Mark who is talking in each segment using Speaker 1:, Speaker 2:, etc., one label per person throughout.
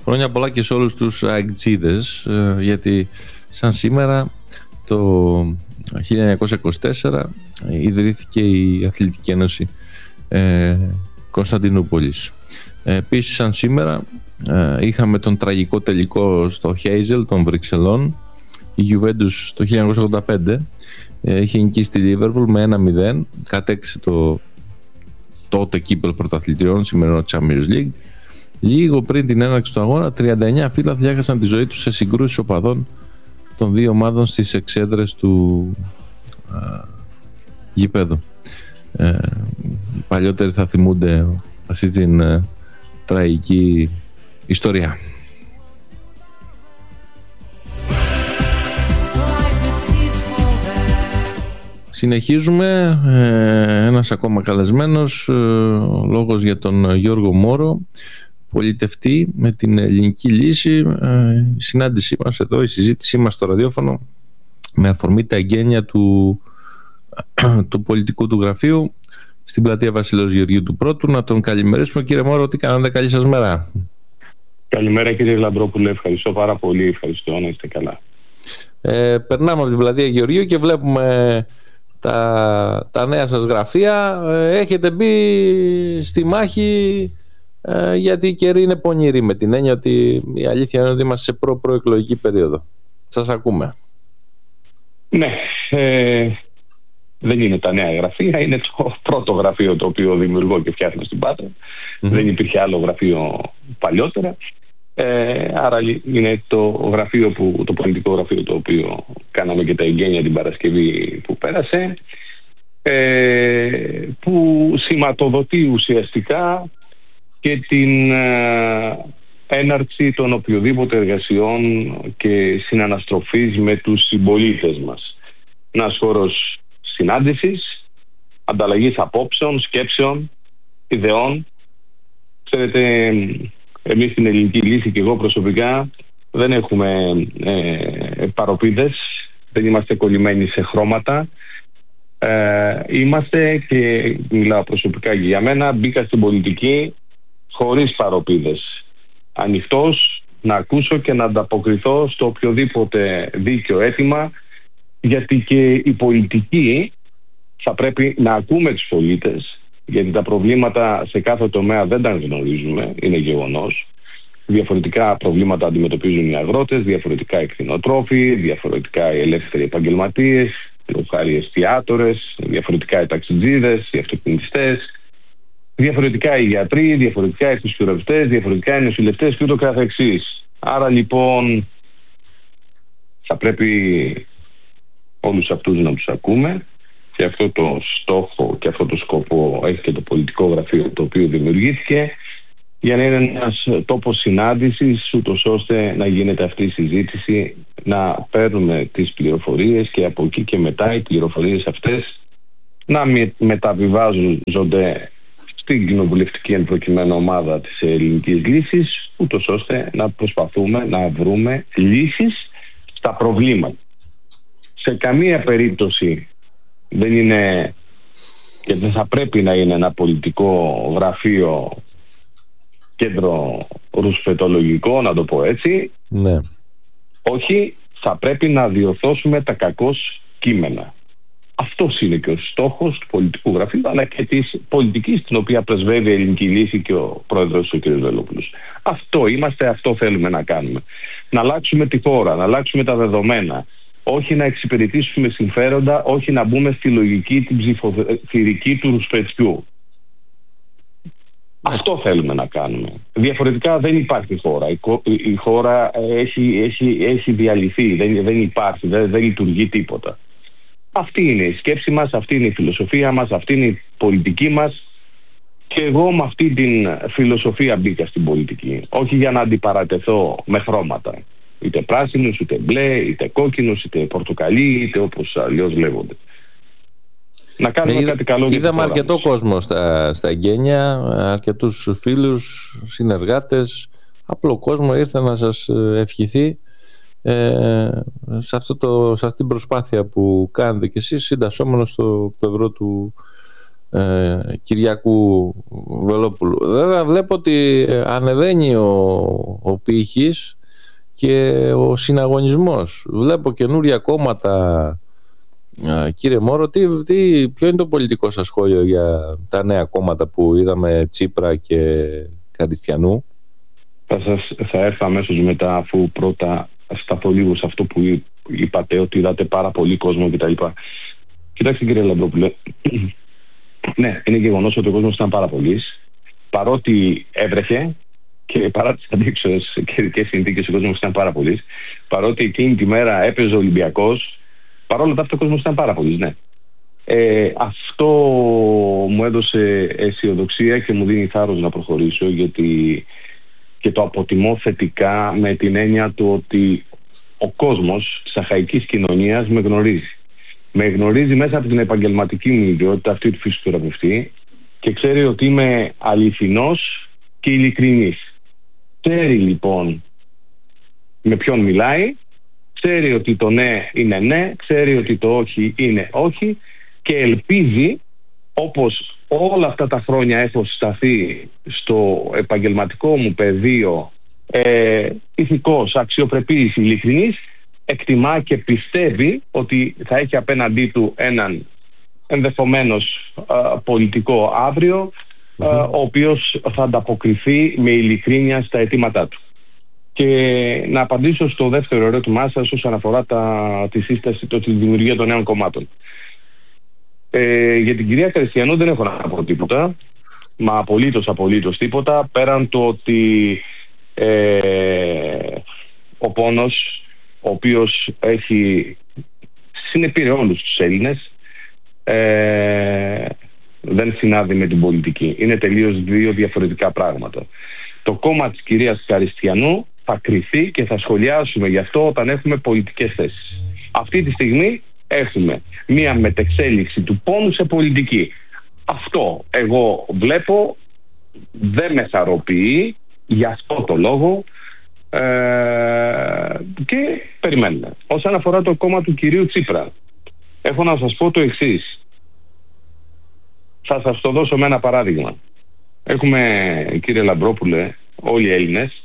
Speaker 1: Χρόνια πολλά και σε όλους τους αεκτζίδες, γιατί σαν σήμερα το 1924 ιδρύθηκε η Αθλητική Ένωση Κωνσταντινούπολης. Επίσης σαν σήμερα είχαμε τον τραγικό τελικό στο Χέιζελ των Βρυξελών. Η Juventus το 1985 είχε νικήσει τη Liverpool με 1-0, κατέκτησε το τότε κύπελλο πρωταθλητριών, σημερινό Champions League. Λίγο πριν την έναρξη του αγώνα, 39 φύλαθλοι έχασαν τη ζωή τους σε συγκρούσεις οπαδών των δύο ομάδων στις εξέδρες του γηπέδου. Οι παλιότεροι θα θυμούνται αυτή την τραγική ιστορία. Συνεχίζουμε, ένας ακόμα καλεσμένος, λόγος για τον Γιώργο Μόρο, πολιτευτή με την Ελληνική Λύση. Η συνάντησή μας εδώ, η συζήτησή μας στο ραδιόφωνο με αφορμή τα εγγένεια του πολιτικού του γραφείου στην πλατεία Βασιλέως Γεωργίου του Πρώτου. Να τον καλημερίσουμε. Κύριε Μόρο, τι κάνετε? Καλή σας μέρα.
Speaker 2: Καλημέρα κύριε Λαμπρόπουλε, ευχαριστώ πάρα πολύ, ευχαριστώ, να είστε καλά.
Speaker 1: Περνάμε από την πλατεία Γεωργίου και βλέπουμε τα νέα σας γραφεία. Έχετε μπει στη μάχη, γιατί η καιρή είναι πονηρή, με την έννοια ότι η αλήθεια είναι ότι είμαστε σε προεκλογική περίοδο. Σας ακούμε.
Speaker 2: Ναι, δεν είναι τα νέα γραφεία, είναι το πρώτο γραφείο το οποίο δημιουργώ και φτιάχνω στην Πάτρα. Δεν υπήρχε άλλο γραφείο παλιότερα. Άρα είναι το πολιτικό γραφείο το οποίο κάναμε και τα εγγένεια την Παρασκευή που πέρασε, που σηματοδοτεί ουσιαστικά και την έναρξη των οποιοδήποτε εργασιών και συναναστροφής με τους συμπολίτες μας. Ένας χώρος συνάντησης, ανταλλαγής απόψεων, σκέψεων, ιδεών. Ξέρετε, εμείς στην Ελληνική Λύση και εγώ προσωπικά δεν έχουμε παροπίδες, δεν είμαστε κολλημένοι σε χρώματα. Είμαστε, και μιλάω προσωπικά και για μένα, μπήκα στην πολιτική χωρίς παροπίδες. Ανοιχτός να ακούσω και να ανταποκριθώ στο οποιοδήποτε δίκαιο αίτημα, γιατί και η πολιτική θα πρέπει να ακούμε τους πολίτες, γιατί τα προβλήματα σε κάθε τομέα δεν τα γνωρίζουμε, είναι γεγονός. Διαφορετικά προβλήματα αντιμετωπίζουν οι αγρότες, διαφορετικά οι κτηνοτρόφοι, διαφορετικά οι ελεύθεροι επαγγελματίες, οι εστιατόρες, διαφορετικά οι ταξιτζίδες, οι αυτοκινητιστές, διαφορετικά οι γιατροί, διαφορετικά οι φυσιοθεραπευτές, διαφορετικά οι νοσηλευτές και ούτω καθεξής. Άρα λοιπόν θα πρέπει όλους αυτούς να τους ακούμε, και αυτό το στόχο και αυτό το σκοπό έχει και το πολιτικό γραφείο το οποίο δημιουργήθηκε, για να είναι ένας τόπος συνάντησης, ούτως ώστε να γίνεται αυτή η συζήτηση, να παίρνουμε τις πληροφορίες και από εκεί και μετά οι πληροφορίες αυτές να μεταβιβάζονται στην κοινοβουλευτική εν προκειμένου ομάδα της Ελληνικής Λύσης, ούτως ώστε να προσπαθούμε να βρούμε λύσεις στα προβλήματα. Σε καμία περίπτωση δεν είναι και δεν θα πρέπει να είναι ένα πολιτικό γραφείο κέντρο ρουσφετολογικό, να το πω έτσι.
Speaker 1: Ναι.
Speaker 2: Όχι, θα πρέπει να διορθώσουμε τα κακώς κείμενα. Αυτός είναι και ο στόχος του πολιτικού γραφείου, αλλά και της πολιτικής την οποία πρεσβεύει η Ελληνική Λύση και ο πρόεδρος ο κ. Βελόπουλος. Αυτό είμαστε, αυτό θέλουμε να κάνουμε. Να αλλάξουμε τη χώρα, να αλλάξουμε τα δεδομένα. Όχι να εξυπηρετήσουμε συμφέροντα, όχι να μπούμε στη λογική την ψηφοθυρική του ρουσφετιού. Αυτό θέλουμε να κάνουμε. Διαφορετικά δεν υπάρχει χώρα. Η χώρα έχει διαλυθεί, δεν υπάρχει, δεν λειτουργεί τίποτα. Αυτή είναι η σκέψη μας, αυτή είναι η φιλοσοφία μας, αυτή είναι η πολιτική μας, και εγώ με αυτή την φιλοσοφία μπήκα στην πολιτική. Όχι για να αντιπαρατεθώ με χρώματα. Είτε πράσινους, είτε μπλε, είτε κόκκινους, είτε πορτοκαλί, είτε όπως αλλιώς λέγονται. Να κάνουμε κάτι καλό για την χώρα.
Speaker 1: Είδαμε αρκετό κόσμο στα εγγένεια, αρκετούς φίλους, συνεργάτες, απλό κόσμο ήρθε να σας ευχηθεί σε αυτή την προσπάθεια που κάνετε κι εσείς, συντασσόμενος στο πλευρό του Κυριακού Βελόπουλου. Βέβαια βλέπω ότι ανεβαίνει ο πύχης και ο συναγωνισμός. Βλέπω καινούρια κόμματα. Κύριε Μόρο, ποιο είναι το πολιτικό σας σχόλιο για τα νέα κόμματα που είδαμε, Τσίπρα και Καριστιανού?
Speaker 2: Θα έρθω αμέσως μετά, αφού πρώτα σταθώ λίγο σε αυτό που είπατε, ότι είδατε πάρα πολύ κόσμο κτλ. Κοιτάξτε κύριε Λαμπρόπουλε, ναι, είναι γεγονός ότι ο κόσμος ήταν πάρα πολύς, παρότι έβρεχε και παρά τις αντίξωες καιρικές συνθήκες ο κόσμος ήταν πάρα πολύς, παρότι εκείνη τη μέρα έπαιζε ο Ολυμπιακός, παρόλα αυτά ο κόσμος ήταν πάρα πολύς, ναι. Αυτό μου έδωσε αισιοδοξία και μου δίνει θάρρος να προχωρήσω, γιατί και το αποτιμώ θετικά με την έννοια του ότι ο κόσμος της αχαϊκής κοινωνίας με γνωρίζει. Με γνωρίζει μέσα από την επαγγελματική μου ιδιότητα, αυτή του φυσιοθεραπευτή, και ξέρει ότι είμαι αληθινός και ειλικρινής. Ξέρει λοιπόν με ποιον μιλάει, ξέρει ότι το ναι είναι ναι, ξέρει ότι το όχι είναι όχι, και ελπίζει, όπως όλα αυτά τα χρόνια έχω σταθεί στο επαγγελματικό μου πεδίο, ηθικός, αξιοπρεπής, ειλικρινής, εκτιμά και πιστεύει ότι θα έχει απέναντί του έναν ενδεχομένως πολιτικό αύριο, ο οποίος θα ανταποκριθεί με ειλικρίνεια στα αιτήματά του. Και να απαντήσω στο δεύτερο ερώτημά σας όσον αφορά τη σύσταση, τη δημιουργία των νέων κομμάτων. Για την κυρία Καριστιανού δεν έχω να πω τίποτα, μα απολύτως τίποτα, πέραν το ότι ο πόνος, ο οποίος έχει συνεπήρε όλους τους Έλληνες, δεν συνάδει με την πολιτική. Είναι τελείως δύο διαφορετικά πράγματα. Το κόμμα της κυρίας Καριστιανού θα κριθεί και θα σχολιάσουμε γι' αυτό όταν έχουμε πολιτικές θέσεις. Αυτή τη στιγμή έχουμε μία μετεξέλιξη του πόνου σε πολιτική. Αυτό εγώ βλέπω, δεν με χαροποιεί, γι' αυτό το λόγο και περιμένουμε. Όσον αφορά το κόμμα του κυρίου Τσίπρα, έχω να σας πω το εξής. Θα σας το δώσω με ένα παράδειγμα. Έχουμε, κύριε Λαμπρόπουλε, όλοι οι Έλληνες,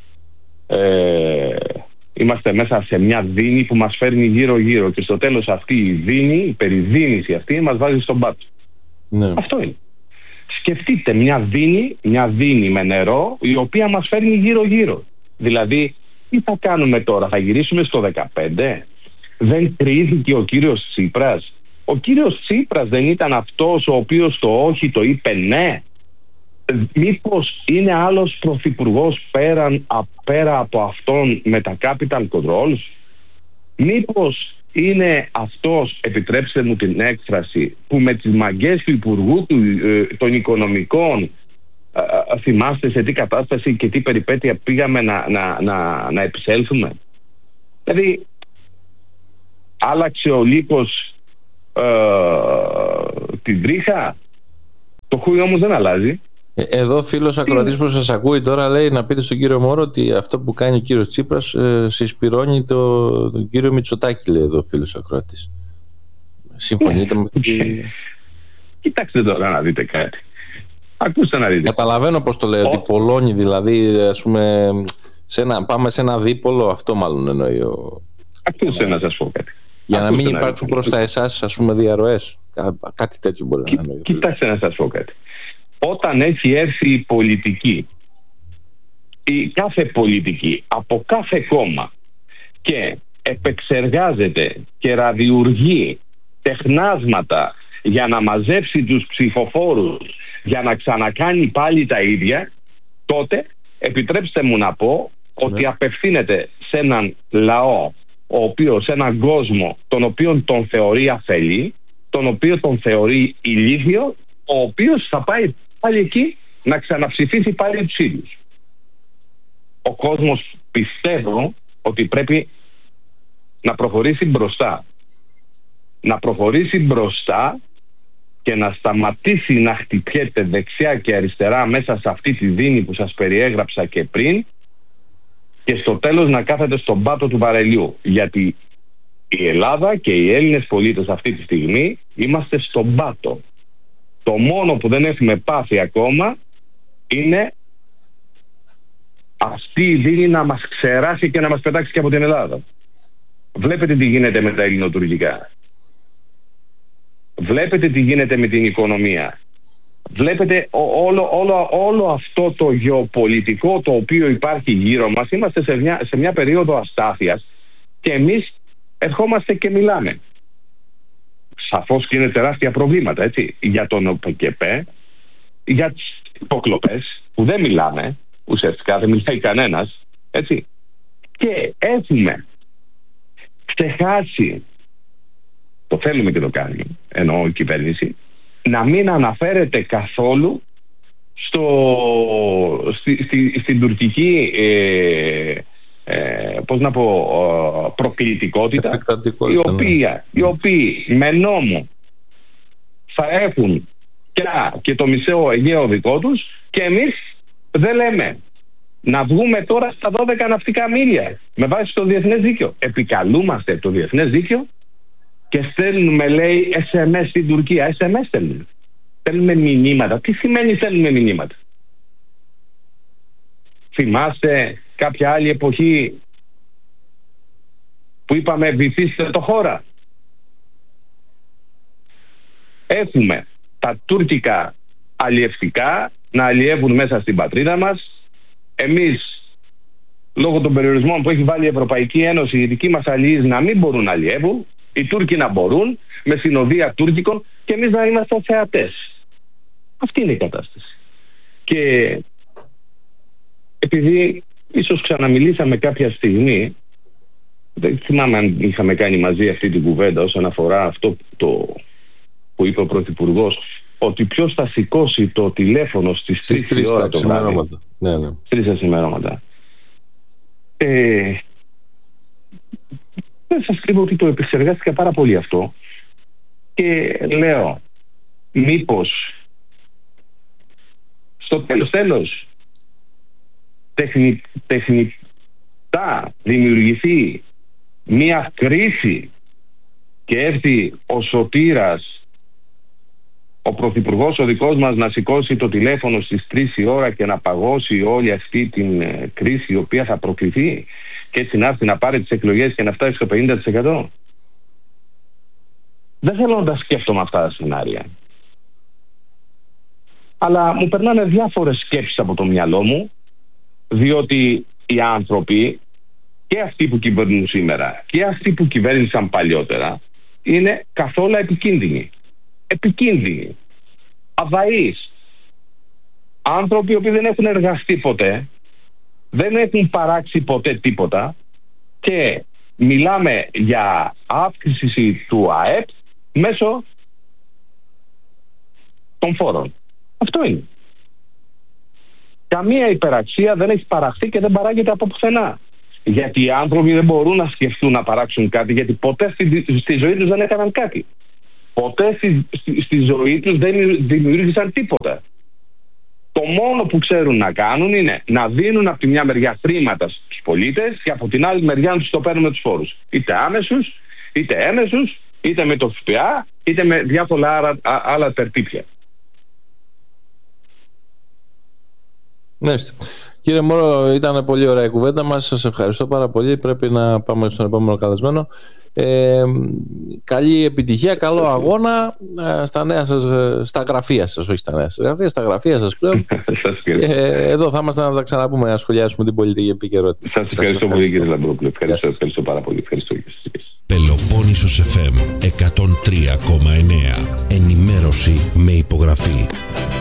Speaker 2: είμαστε μέσα σε μια δίνη που μας φέρνει γύρω-γύρω και στο τέλος αυτή η δίνη, η περιδίνηση αυτή, μας βάζει στον πάτο. Ναι. Αυτό είναι. Σκεφτείτε μια δίνη με νερό, η οποία μας φέρνει γύρω-γύρω. Δηλαδή, τι θα κάνουμε τώρα, θα γυρίσουμε στο 15? Δεν κρίθηκε ο κύριος Τσίπρας? Ο κύριος Τσίπρας δεν ήταν αυτός ο οποίος το όχι το είπε ναι? Μήπως είναι άλλος πρωθυπουργός πέρα από αυτόν με τα capital controls? Μήπως είναι αυτός, επιτρέψτε μου την έκφραση, που με τις μαγκές του Υπουργού των Οικονομικών, θυμάστε σε τι κατάσταση και τι περιπέτεια πήγαμε να επισέλθουμε? Δηλαδή, άλλαξε ο λύκος την τρίχα, το χούι όμως δεν αλλάζει.
Speaker 1: Εδώ φίλος ακροατής που σας ακούει τώρα λέει να πείτε στον κύριο Μόρο ότι αυτό που κάνει ο κύριος Τσίπρας συσπυρώνει τον κύριο Μητσοτάκη, λέει εδώ φίλος ακροατής. Συμφωνείτε με αυτή?
Speaker 2: Κοιτάξτε τώρα να δείτε κάτι. Ακούστε να δείτε.
Speaker 1: Καταλαβαίνω πως το λέει, ότι πολλώνει, δηλαδή, ας πούμε, πάμε σε ένα δίπολο, αυτό μάλλον εννοεί ο...
Speaker 2: Ακούστε να σας πω κάτι.
Speaker 1: Για να μην υπάρξουν προς τα εσάς, ας πούμε, διαρροές. Κάτι τέτοιο μπορεί να εννοεί.
Speaker 2: Κοιτάξτε να σας πω κάτι. Όταν έχει έρθει η πολιτική, η κάθε πολιτική από κάθε κόμμα και επεξεργάζεται και ραδιουργεί τεχνάσματα για να μαζέψει τους ψηφοφόρους, για να ξανακάνει πάλι τα ίδια, τότε επιτρέψτε μου να πω ότι απευθύνεται σε έναν λαό, ο οποίος, σε έναν κόσμο τον οποίο τον θεωρεί αφελή, τον οποίο τον θεωρεί ηλίθιο, ο οποίος θα πάει πάλι εκεί να ξαναψηφίσει πάλι τους ίδιους. Ο κόσμος, πιστεύω ότι πρέπει να προχωρήσει μπροστά. Να προχωρήσει μπροστά και να σταματήσει να χτυπιέται δεξιά και αριστερά μέσα σε αυτή τη δίνη που σας περιέγραψα και πριν, και στο τέλος να κάθεται στον πάτο του βαρελιού. Γιατί η Ελλάδα και οι Έλληνες πολίτες αυτή τη στιγμή είμαστε στον πάτο. Το μόνο που δεν έχουμε πάθει ακόμα είναι αυτή η δίνη να μας ξεράσει και να μας πετάξει και από την Ελλάδα. Βλέπετε τι γίνεται με τα ελληνοτουρκικά. Βλέπετε τι γίνεται με την οικονομία. Βλέπετε όλο αυτό το γεωπολιτικό το οποίο υπάρχει γύρω μας. Είμαστε σε μια περίοδο αστάθειας και εμείς ερχόμαστε και μιλάμε. Σαφώς και είναι τεράστια προβλήματα, έτσι, για τον ΟΠΚΕΠΕ, για τις υποκλοπές που δεν μιλάμε, ουσιαστικά δεν μιλάει κανένας, έτσι. Και έχουμε ξεχάσει, το θέλουμε και το κάνουμε, εννοώ η κυβέρνηση, να μην αναφέρεται καθόλου στην τουρκική προκλητικότητα, οι οποίοι με νόμο θα έχουν και το μισό Αιγαίο δικό τους και εμείς δεν λέμε. Να βγούμε τώρα στα 12 ναυτικά μίλια με βάση το διεθνές δίκαιο. Επικαλούμαστε το διεθνές δίκαιο και στέλνουμε, λέει, SMS στην Τουρκία. SMS στέλνουμε. Στέλνουμε μηνύματα. Τι σημαίνει στέλνουμε μηνύματα? Θυμάστε κάποια άλλη εποχή που είπαμε βυθίστε το χώρα? Έχουμε τα τουρκικά αλλιευτικά να αλλιεύουν μέσα στην πατρίδα μας. Εμείς, λόγω των περιορισμών που έχει βάλει η Ευρωπαϊκή Ένωση, οι δικοί μας αλλιείς να μην μπορούν να αλλιεύουν, οι Τούρκοι να μπορούν, με συνοδεία Τούρκικων, και εμείς να είμαστε θεατές. Αυτή είναι η κατάσταση. Και επειδή ίσως ξαναμιλήσαμε κάποια στιγμή, δεν θυμάμαι αν είχαμε κάνει μαζί αυτή την κουβέντα όσον αφορά αυτό που είπε ο Πρωθυπουργός, ότι ποιος θα σηκώσει το τηλέφωνο στις 3 η ώρα το βράδυ.
Speaker 1: Ναι.
Speaker 2: 3 ημερώματα. Δεν σας κρύβω ότι το επεξεργάστηκα πάρα πολύ αυτό και λέω, μήπως στο τέλος τεχνητά δημιουργηθεί μία κρίση και έρθει ο σωτήρας, ο Πρωθυπουργός ο δικός μας, να σηκώσει το τηλέφωνο στις 3 η ώρα και να παγώσει όλη αυτή την κρίση η οποία θα προκληθεί και έτσι να έρθει να πάρει τις εκλογές και να φτάσει στο 50%. Δεν θέλω να τα σκέφτομαι αυτά τα σενάρια. Αλλά μου περνάνε διάφορες σκέψεις από το μυαλό μου, διότι οι άνθρωποι, και αυτοί που κυβερνούν σήμερα και αυτοί που κυβέρνησαν παλιότερα, είναι καθόλου επικίνδυνοι, αβαείς, άνθρωποι οι οποίοι δεν έχουν εργαστεί ποτέ, δεν έχουν παράξει ποτέ τίποτα και μιλάμε για αύξηση του ΑΕΠ μέσω των φόρων. Αυτό είναι. Καμία υπεραξία δεν έχει παραχθεί και δεν παράγεται από πουθενά. Γιατί οι άνθρωποι δεν μπορούν να σκεφτούν να παράξουν κάτι, γιατί ποτέ στη ζωή τους δεν έκαναν κάτι. Ποτέ στη ζωή τους δεν δημιούργησαν τίποτα. Το μόνο που ξέρουν να κάνουν είναι να δίνουν από τη μια μεριά χρήματα στους πολίτες και από την άλλη μεριά να τους το παίρνουν με τους φόρους. Είτε άμεσους, είτε έμεσους, είτε με το ΦΠΑ, είτε με διάφορα άλλα τερτύπια.
Speaker 1: Ναι. Κύριε Μόρο, ήταν πολύ ωραία η κουβέντα μας. Σας ευχαριστώ πάρα πολύ. Πρέπει να πάμε στον επόμενο καλεσμένο. Καλή επιτυχία, καλό αγώνα στα νέα σας, στα γραφεία σας, όχι στα νέα σας γραφεία, στα γραφεία σας πλέον. Εδώ θα είμαστε να τα ξαναπούμε, να σχολιάσουμε την πολιτική επικαιρότητα.
Speaker 2: Σας ευχαριστώ πολύ, κύριε Λαμπρόπουλο. Ευχαριστώ πάρα πολύ. Ευχαριστώ.
Speaker 3: Πελοπόννησος FM 103,9. Ενημέρωση με υπογραφή.